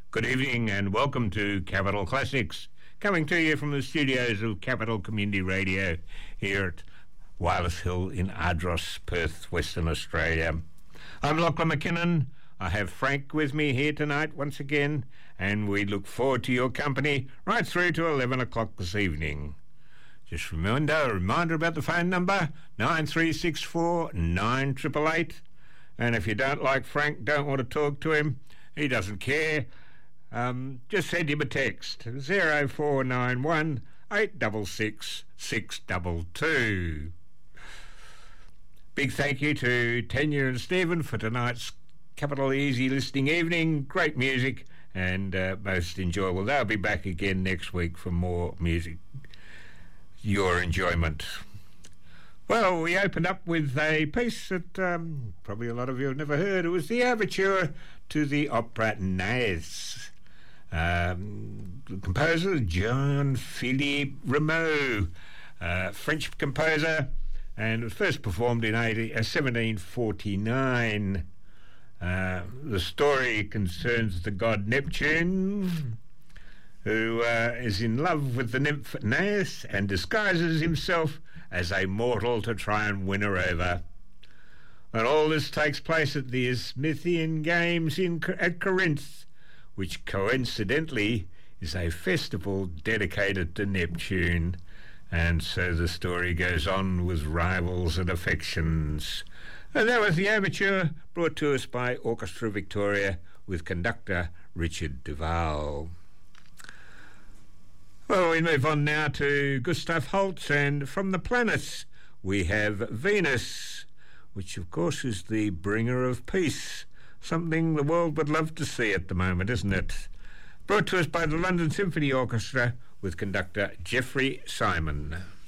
Good evening and welcome to Capital Classics, coming to you from the studios of Capital Community Radio here at Wireless Hill in Ardross, Perth, Western Australia. I'm Lachlan McKinnon. I have Frank with me here tonight once again, and we look forward to your company right through to 11 o'clock this evening. Just a reminder about the phone number, 9364 9888. And if you don't like Frank, don't want to talk to him, he doesn't care, just send him a text, 0491 866 622. Big thank you to Tanya and Stephen for tonight's Capital Easy listening evening. Great music and most enjoyable. They'll be back again next week for more music, your enjoyment. Well, we opened up with a piece that probably a lot of you have never heard. It was the overture to the opera Aeneas. The composer, Jean-Philippe Rameau, French composer, and it was first performed in 1749. The story concerns the god Neptune, who is in love with the nymph Aeneas and disguises himself as a mortal to try and win her over. And all this takes place at the Isthmian Games at Corinth, which coincidentally is a festival dedicated to Neptune. And so the story goes on with rivals and affections. And that was the overture, brought to us by Orchestra Victoria with conductor Richard Duval. Well, we move on now to Gustav Holst, and from the planets we have Venus, which of course is the bringer of peace, something the world would love to see at the moment, isn't it? Brought to us by the London Symphony Orchestra with conductor Jeffrey Simon.